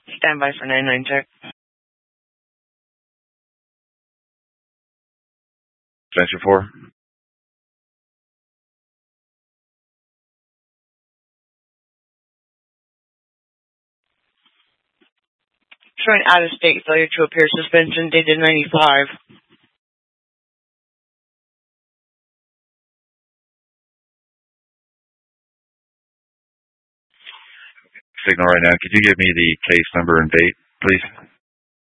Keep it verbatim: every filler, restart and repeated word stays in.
Stand by for nine nine check. Extension four. Showing out-of-state failure to appear suspension dated ninety-five. Signal right now. Could you give me the case number and date, please?